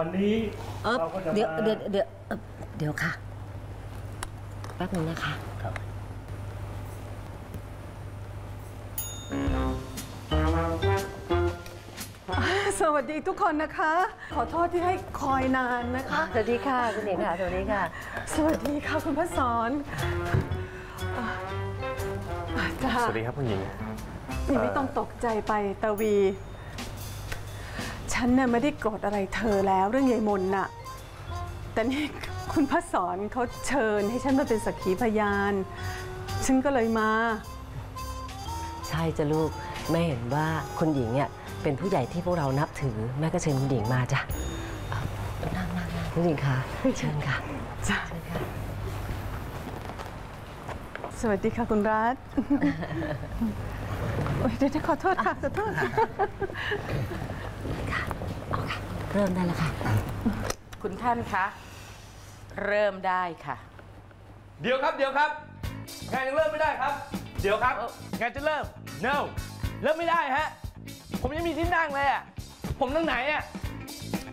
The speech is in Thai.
วันนี้เราก็จะเดี๋ยวค่ะแป๊บนึงนะคะครับสวัสดีทุกคนนะคะ ขอโทษที่ให้คอยนานนะคะสวัสดีค่ะคุณเอกค่ะสวัสดีค่ะสวัสดีค่ะคุณพระสอนสวัสดีครับคุณหญิงไม่ต้องตกใจไปตวี ฉันน่ะไม่ได้โกรธอะไรเธอแล้วเรื่องยายมนน่ะแต่นี่คุณพระสอนเขาเชิญให้ฉันมาเป็นสักขีพยานฉันก็เลยมาใช่จ้ะลูกแม่เห็นว่าคุณหญิงเนี่ยเป็นผู้ใหญ่ที่พวกเรานับถือแม่ก็เชิญคุณหญิงมาจ้ะนั่งคุณหญิงค่ะเชิญค่ะจ้ะสวัสดีค่ะคุณรัตเดี๋ยวขอโทษค่ะขอโทษค่ะเอาค่ะเริ่มได้แล้วค่ะคุณท่านคะเริ่มได้ค่ะเดี๋ยวครับงานยังเริ่มไม่ได้ครับเดี๋ยวครับงานจะเริ่ม no เริ่มไม่ได้ฮะผมยังมีที่นั่งเลยอ่ะผมนั่งไหนอ่ะ